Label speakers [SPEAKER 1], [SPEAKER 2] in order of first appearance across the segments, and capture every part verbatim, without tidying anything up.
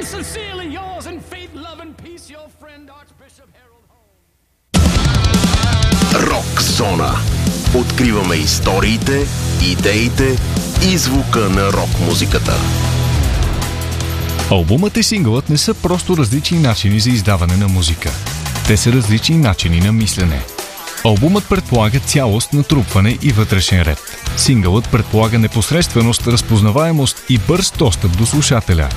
[SPEAKER 1] Sincerely yours in faith, love and peace, your friend Archbishop Harold Holmes.
[SPEAKER 2] Рок зона. Откриваме историите, идеите и звука на рок музиката.
[SPEAKER 3] Албумът и сингълът не са просто различни начини за издаване на музика. Те са различни начини на мислене. Албумът предполага цялост, натрупване и вътрешен ред. Сингълът предполага непосредственост, разпознаваемост и бърз достъп до слушателя.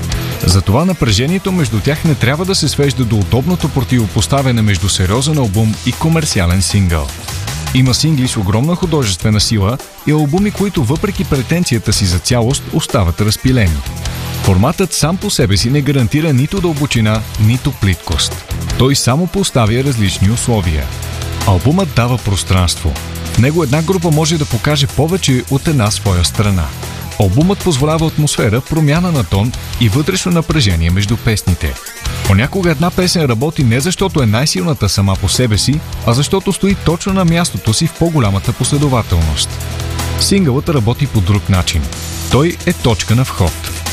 [SPEAKER 3] Затова напрежението между тях не трябва да се свежда до удобното противопоставяне между сериозен албум и комерциален сингъл. Има сингли с огромна художествена сила и албуми, които въпреки претенцията си за цялост остават разпилени. Форматът сам по себе си не гарантира нито дълбочина, нито плиткост. Той само поставя различни условия. Албумът дава пространство. В него една група може да покаже повече от една своя страна. Албумът позволява атмосфера, промяна на тон и вътрешно напрежение между песните. Понякога една песен работи не защото е най-силната сама по себе си, а защото стои точно на мястото си в по-голямата последователност. Сингълът работи по друг начин. Той е точка на вход.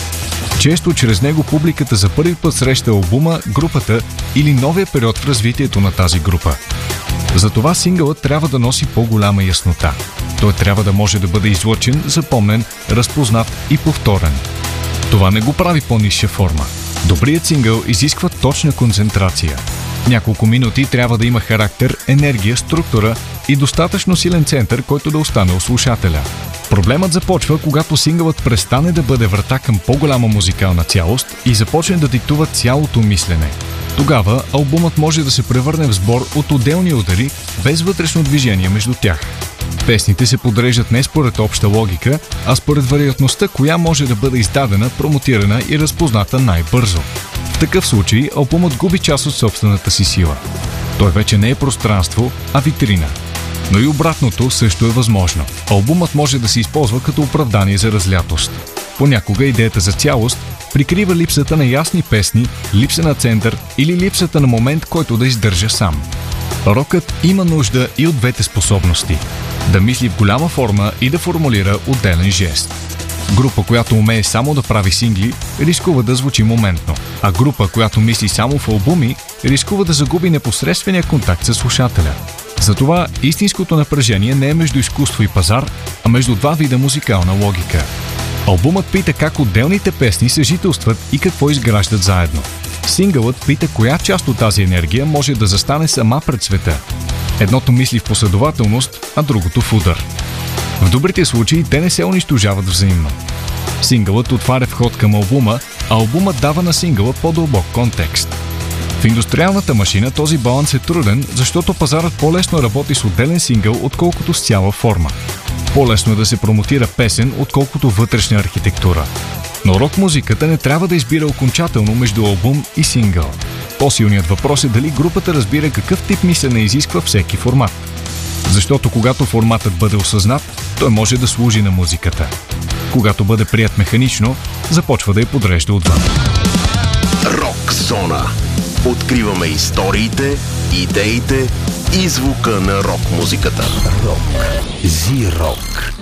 [SPEAKER 3] Често чрез него публиката за първи път среща албума, групата или новия период в развитието на тази група. Затова сингълът трябва да носи по-голяма яснота. Той трябва да може да бъде излъчен, запомнен, разпознат и повторен. Това не го прави по-нисша форма. Добрият сингъл изисква точна концентрация. Няколко минути трябва да има характер, енергия, структура и достатъчно силен център, който да остане у слушателя. Проблемът започва, когато сингълът престане да бъде врата към по-голяма музикална цялост и започне да диктува цялото мислене. Тогава албумът може да се превърне в сбор от отделни удари, без вътрешно движение между тях. Песните се подреждат не според обща логика, а според вероятността, коя може да бъде издадена, промотирана и разпозната най-бързо. В такъв случай албумът губи част от собствената си сила. Той вече не е пространство, а витрина. Но и обратното също е възможно. Албумът може да се използва като оправдание за разлятост. Понякога идеята за цялост прикрива липсата на ясни песни, липса на център или липсата на момент, който да издържа сам. Рокът има нужда и от двете способности – да мисли в голяма форма и да формулира отделен жест. Група, която умее само да прави сингли, рискува да звучи моментно, а група, която мисли само в албуми, рискува да загуби непосредствения контакт с слушателя. Затова истинското напрежение не е между изкуство и пазар, а между два вида музикална логика. Албумът пита как отделните песни съжителстват и какво изграждат заедно. Сингълът пита коя част от тази енергия може да застане сама пред света. Едното мисли в последователност, а другото в удар. В добрите случаи те не се унищожават взаимно. Сингълът отваря вход към албума, а албумът дава на сингъла по-дълбок контекст. В индустриалната машина този баланс е труден, защото пазарът по-лесно работи с отделен сингъл, отколкото с цяла форма. По-лесно е да се промотира песен, отколкото вътрешна архитектура. Но рок-музиката не трябва да избира окончателно между албум и сингъл. По-силният въпрос е дали групата разбира какъв тип мислене изисква всеки формат. Защото когато форматът бъде осъзнат, той може да служи на музиката. Когато бъде прият механично, започва да я подрежда отвън.
[SPEAKER 2] Рок зона. Откриваме историите, идеите и звука на рок музиката. Рок. Зи-рок.